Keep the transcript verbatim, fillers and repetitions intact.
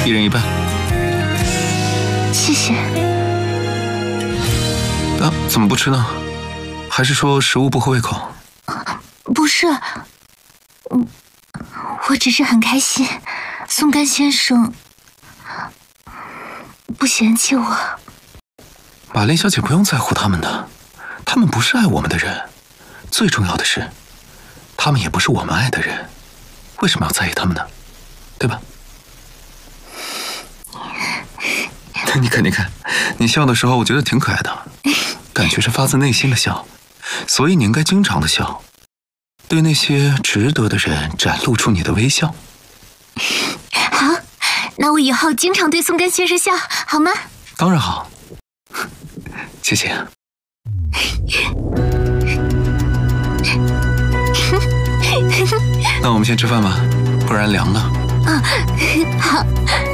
一人一半。 谢谢。 啊，怎么不吃呢？还是说食物不合胃口？ 不是，嗯，我只是很开心，宋干先生不嫌弃我。 马莲小姐不用在乎他们的，他们不是爱我们的人。最重要的是，他们也不是我们爱的人，为什么要在意他们呢？对吧？你看，你看，你笑的时候，我觉得挺可爱的，感觉是发自内心的笑，所以你应该经常的笑，对那些值得的人展露出你的微笑。 好，那我以后经常对宋干先生笑，好吗？ 当然好，谢谢。那我们先吃饭吧，不然凉了。 啊，好。